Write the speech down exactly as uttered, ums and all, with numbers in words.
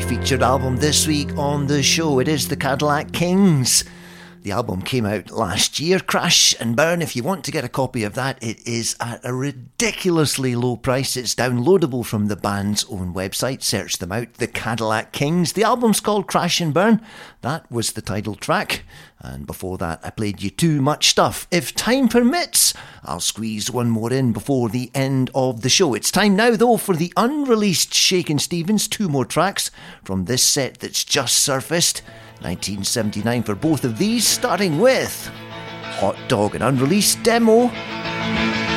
featured album this week on the show. It is the Cadillac Kings. The album came out last year, Crash and Burn. If you want to get a copy of that, it is at a ridiculously low price. It's downloadable from the band's own website. Search them out, the Cadillac Kings. The album's called Crash and Burn. That was the title track. And before that, I played you Too Much Stuff. If time permits, I'll squeeze one more in before the end of the show. It's time now, though, for the unreleased Shakin' Stevens. Two more tracks from this set that's just surfaced. nineteen seventy-nine for both of these, starting with Hot Dog, an unreleased demo.